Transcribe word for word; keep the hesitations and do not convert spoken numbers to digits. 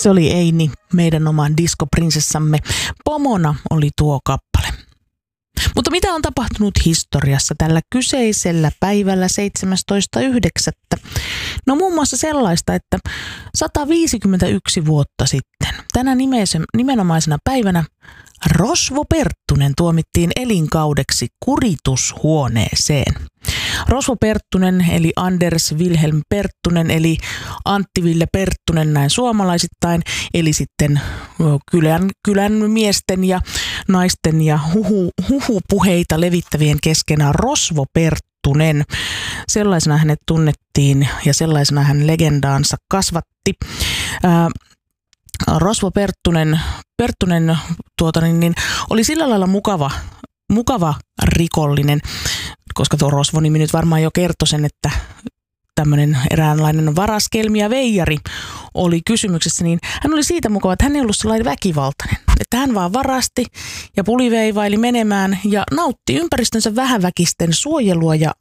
Se oli Eini, meidän oman diskoprinsessamme. Pomona oli tuo kappale. Mutta mitä on tapahtunut historiassa tällä kyseisellä päivällä seitsemästoista yhdeksättä? No muun muassa sellaista, että sata viisikymmentäyksi vuotta sitten tänä nimenomaisena päivänä Rosvo Perttunen tuomittiin elinkaudeksi kuritushuoneeseen. Rosvo Perttunen eli Anders Wilhelm Perttunen eli Antti Ville Perttunen näin suomalaisittain, eli sitten kylän, kylän miesten ja naisten ja huhu, huhupuheita levittävien keskenään Rosvo Perttunen. Sellaisena hänet tunnettiin ja sellaisena hän legendaansa kasvatti. Ää, Rosvo Perttunen, Perttunen tuota, niin, niin, oli sillä lailla mukava, mukava rikollinen, koska tuo Rosvo-nimi nyt varmaan jo kertoi sen, että tämmöinen eräänlainen varaskelmi ja veijari oli kysymyksessä, niin hän oli siitä mukava, että hän ei ollut sellainen väkivaltainen. Että hän vaan varasti ja puliveivaili menemään ja nautti ympäristönsä vähäväkisten suojelua ja